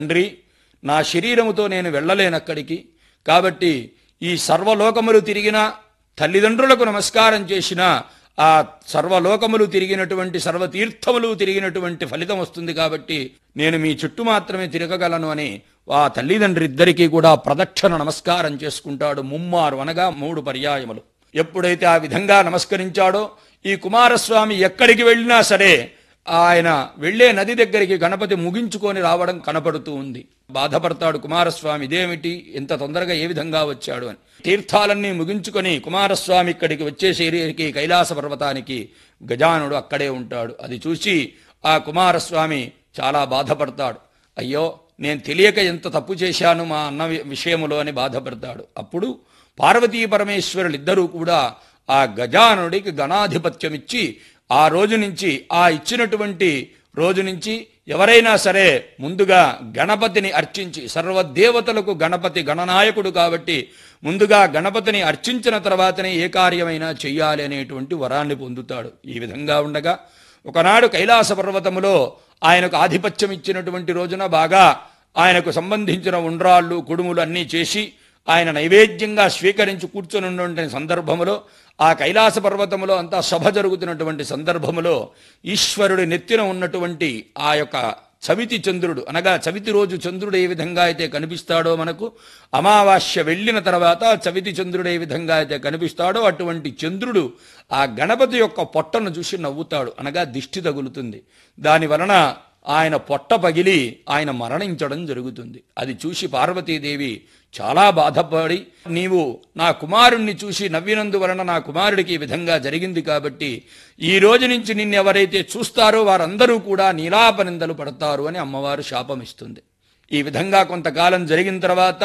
తండ్రి, నా శరీరముతో నేను వెళ్ళలేనక్కడికి, కాబట్టి ఈ సర్వలోకములు తిరిగిన తల్లిదండ్రులకు నమస్కారం చేసిన ఆ సర్వలోకములు తిరిగినటువంటి సర్వతీర్థములు తిరిగినటువంటి ఫలితం వస్తుంది, కాబట్టి నేను మీ చుట్టూ మాత్రమే తిరగగలను అని ఆ తల్లిదండ్రులిద్దరికీ కూడా ప్రదక్షిణ నమస్కారం చేసుకుంటాడు. ముమ్మారు అనగా 3 పర్యాయములు. ఎప్పుడైతే ఆ విధంగా నమస్కరించాడో ఈ కుమారస్వామి ఎక్కడికి వెళ్ళినా సరే ఆయన వెళ్లే నది దగ్గరికి గణపతి ముగించుకొని రావడం కనపడుతూ ఉంది. బాధపడతాడు కుమారస్వామి, ఇదేమిటి ఇంత తొందరగా ఏ విధంగా వచ్చాడు అని. తీర్థాలన్నీ ముగించుకొని కుమారస్వామి ఇక్కడికి వచ్చేసరికి కైలాస పర్వతానికి గజానుడు అక్కడే ఉంటాడు. అది చూసి ఆ కుమారస్వామి చాలా బాధపడతాడు. అయ్యో, నేను తెలియక ఎంత తప్పు చేశాను మా అన్న విషయములో అని బాధపడతాడు. అప్పుడు పార్వతీ పరమేశ్వరులిద్దరూ కూడా ఆ గజానుడికి గణాధిపత్యం ఇచ్చి ఆ రోజు నుంచి ఆ ఇచ్చినటువంటి రోజు నుంచి ఎవరైనా సరే ముందుగా గణపతిని అర్చించి, సర్వదేవతలకు గణపతి గణనాయకుడు కాబట్టి ముందుగా గణపతిని అర్చించిన తర్వాతనే ఏ కార్యమైనా చెయ్యాలి అనేటువంటి వరాన్ని పొందుతాడు. ఈ విధంగా ఉండగా ఒకనాడు కైలాస పర్వతములో ఆయనకు ఆధిపత్యం ఇచ్చినటువంటి రోజున బాగా ఆయనకు సంబంధించిన ఉండ్రాళ్ళు కుడుములు అన్నీ చేసి ఆయన నైవేద్యంగా స్వీకరించి కూర్చొని ఉన్నటువంటి సందర్భములో ఆ కైలాస పర్వతములో అంతా సభ జరుగుతున్నటువంటి సందర్భములో ఈశ్వరుడి నెత్తిన ఉన్నటువంటి ఆ యొక్క చవితి చంద్రుడు అనగా చవితి రోజు చంద్రుడు ఏ విధంగా అయితే కనిపిస్తాడో మనకు, అమావాస్య వెళ్ళిన తర్వాత చవితి చంద్రుడు ఏ విధంగా అయితే కనిపిస్తాడో అటువంటి చంద్రుడు ఆ గణపతి యొక్క పొట్టను చూసి నవ్వుతాడు, అనగా దిష్టి తగులుతుంది. దాని వలన ఆయన పొట్ట పగిలి ఆయన మరణించడం జరుగుతుంది. అది చూసి పార్వతీదేవి చాలా బాధపడి, నీవు నా కుమారుణ్ణి చూసి నవ్వినందువలన నా కుమారుడికి ఈ విధంగా జరిగింది కాబట్టి ఈ రోజు నుంచి నిన్ను ఎవరైతే చూస్తారో వారందరూ కూడా నీలాపనిందలు పడతారు అని అమ్మవారు శాపమిస్తుంది. ఈ విధంగా కొంతకాలం జరిగిన తర్వాత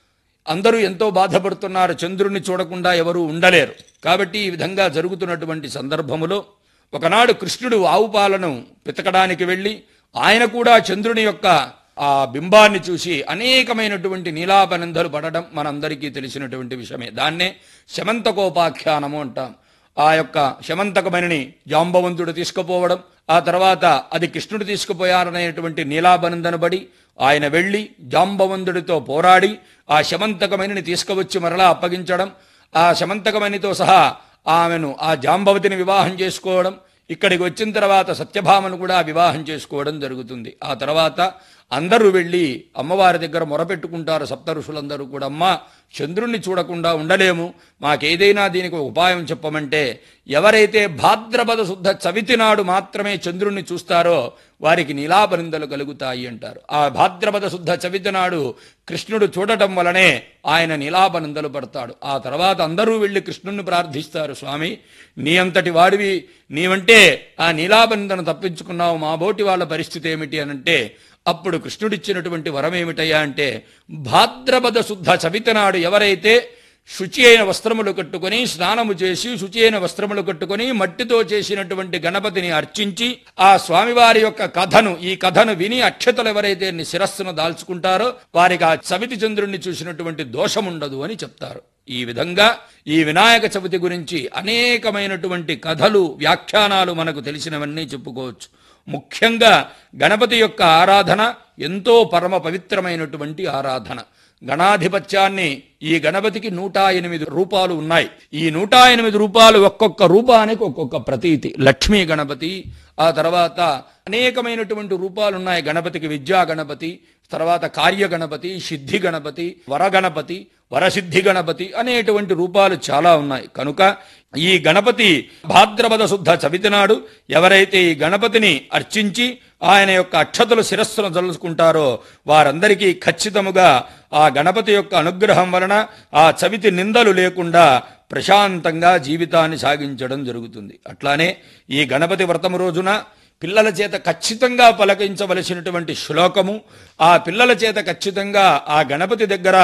అందరూ ఎంతో బాధపడుతున్నారు. చంద్రుణ్ణి చూడకుండా ఎవరూ ఉండలేరు. కాబట్టి ఈ విధంగా జరుగుతున్నటువంటి సందర్భములో ఒకనాడు కృష్ణుడు ఆవు పాలను పితకడానికి వెళ్ళి ఆయన కూడా చంద్రుని యొక్క ఆ బింబాన్ని చూసి అనేకమైనటువంటి నీలాపనిందలు పడడం మనందరికీ తెలిసినటువంటి విషయమే. దాన్నే శమంతకోపాఖ్యానము అంటాం. ఆ యొక్క శమంతకమణిని జాంబవంతుడు తీసుకుపోవడం, ఆ తర్వాత అది కృష్ణుడు తీసుకుపోయారనేటువంటి నీలాపనిందను పడి ఆయన వెళ్ళి జాంబవంతుడితో పోరాడి ఆ శమంతకమణిని తీసుకువచ్చి మరలా అప్పగించడం, ఆ శమంతకమణితో సహా ఆమెను ఆ జాంబవతిని వివాహం చేసుకోవడం, ఇక్కడికి వచ్చిన తర్వాత సత్యభామను కూడా వివాహం చేసుకోవడం జరుగుతుంది. ఆ తర్వాత అందరూ వెళ్ళి అమ్మవారి దగ్గర మొరపెట్టుకుంటారు. సప్త ఋషులందరూ కూడా, అమ్మ చంద్రుణ్ణి చూడకుండా ఉండలేము, మాకేదైనా దీనికి ఉపాయం చెప్పమంటే ఎవరైతే భాద్రపద శుద్ధ చవితి నాడు మాత్రమే చంద్రుణ్ణి చూస్తారో వారికి నీలాపనిందలు కలుగుతాయి అంటారు. ఆ భాద్రపద శుద్ధ చవితి నాడు కృష్ణుడు చూడటం వలనే ఆయన నీలాపనిందలు పడతాడు. ఆ తర్వాత అందరూ వెళ్ళి కృష్ణుణ్ణి ప్రార్థిస్తారు, స్వామి నీ అంతటి వాడివి, నీవంటే ఆ నీలాపనిందను తప్పించుకున్నావు, మా బోటి వాళ్ళ పరిస్థితి ఏమిటి అనంటే అప్పుడు కృష్ణుడిచ్చినటువంటి వరం ఏమిటయ్యా అంటే, భాద్రపద శుద్ధ చవితి నాడు ఎవరైతే శుచి అయిన వస్త్రములు కట్టుకొని స్నానము చేసి శుచి అయిన వస్త్రములు కట్టుకొని మట్టితో చేసినటువంటి గణపతిని అర్చించి ఆ స్వామివారి యొక్క కథను ఈ కథను విని అక్షతలు ఎవరైతే శిరస్సును దాల్చుకుంటారో వారికి ఆ చవితి చంద్రుణ్ణి చూసినటువంటి దోషముండదు అని చెప్తారు. ఈ విధంగా ఈ వినాయక చవితి గురించి అనేకమైనటువంటి కథలు వ్యాఖ్యానాలు మనకు తెలిసినవన్నీ చెప్పుకోవచ్చు. ముఖ్యంగా గణపతి యొక్క ఆరాధన ఎంతో పరమ పవిత్రమైనటువంటి ఆరాధన. గణాధిపత్యాన్ని ఈ గణపతికి 108 రూపాలు ఉన్నాయి. ఈ 108 రూపాలు ఒక్కొక్క రూపానికి ఒక్కొక్క ప్రతీతి. లక్ష్మీ గణపతి, ఆ తర్వాత అనేకమైనటువంటి రూపాలు ఉన్నాయి గణపతికి. విద్యా గణపతి, తర్వాత కార్య గణపతి, సిద్ధి గణపతి, వరగణపతి, వరసిద్ధి గణపతి అనేటువంటి రూపాలు చాలా ఉన్నాయి. కనుక ఈ గణపతి భాద్రపద శుద్ధ చవితి నాడు ఎవరైతే ఈ గణపతిని అర్చించి ఆయన యొక్క అక్షతలు శిరస్సును జల్లుకుంటారో వారందరికీ ఖచ్చితముగా ఆ గణపతి యొక్క అనుగ్రహం వలన ఆ చవితి నిందలు లేకుండా ప్రశాంతంగా జీవితాన్ని సాగించడం జరుగుతుంది. అట్లానే ఈ గణపతి వ్రతము రోజున పిల్లల చేత ఖచ్చితంగా పలకించవలసినటువంటి శ్లోకము, ఆ పిల్లల చేత ఖచ్చితంగా ఆ గణపతి దగ్గర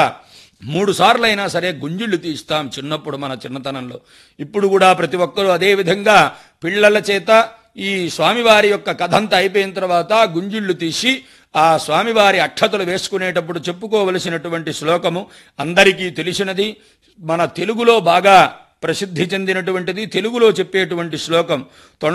3 సార్లైనా సరే గుంజిళ్ళు తీస్తాం చిన్నప్పుడు మన చిన్నతనంలో. ఇప్పుడు కూడా ప్రతి ఒక్కరూ అదే విధంగా పిల్లల చేత ఈ స్వామివారి యొక్క కథంతా అయిపోయిన తర్వాత గుంజిళ్ళు తీసి ఆ స్వామివారి అక్షతలు వేసుకునేటప్పుడు చెప్పుకోవలసినటువంటి శ్లోకము అందరికీ తెలిసినది, మన తెలుగులో బాగా ప్రసిద్ధి చెందినటువంటిది, తెలుగులో చెప్పేటువంటి శ్లోకం